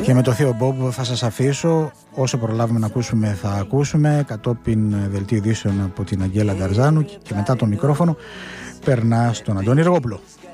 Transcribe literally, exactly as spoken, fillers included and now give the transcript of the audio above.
Και με το Θείο Μπομπ θα σας αφήσω. Όσο προλάβουμε να ακούσουμε θα ακούσουμε. Κατόπιν δελτίου ειδήσεων από την Αγγέλα Νταρζάνου. Και μετά το μικρόφωνο περνά στον Αντώνη Ρογόπουλο.